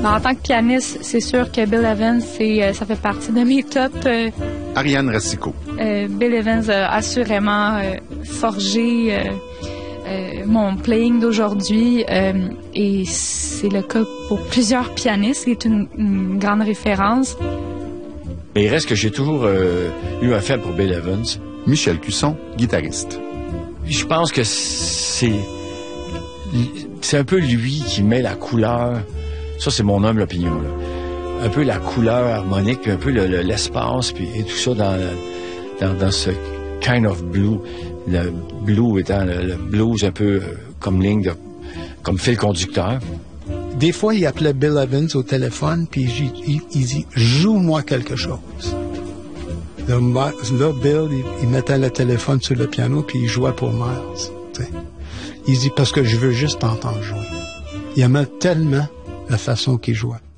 En tant que pianiste, c'est sûr que Bill Evans, ça fait partie de mes tops. Ariane Racicot. Bill Evans a assurément forgé mon playing d'aujourd'hui et c'est le cas pour plusieurs pianistes. C'est une grande référence. Mais il reste que j'ai toujours eu un faible pour Bill Evans. Michel Cusson, guitariste. Je pense que c'est un peu lui qui met la couleur. Ça, c'est mon humble opinion, là. Un peu la couleur harmonique, puis un peu l'espace, puis et tout ça dans ce kind of blue. Le blue étant le blues un peu comme ligne, comme fil conducteur. Des fois, il appelait Bill Evans au téléphone, puis il dit « Joue-moi quelque chose ». Là, Bill, il mettait le téléphone sur le piano, puis il jouait pour Miles. T'sais. Il dit « Parce que je veux juste t'entendre jouer ». Il aimait tellement la façon qu'il jouait.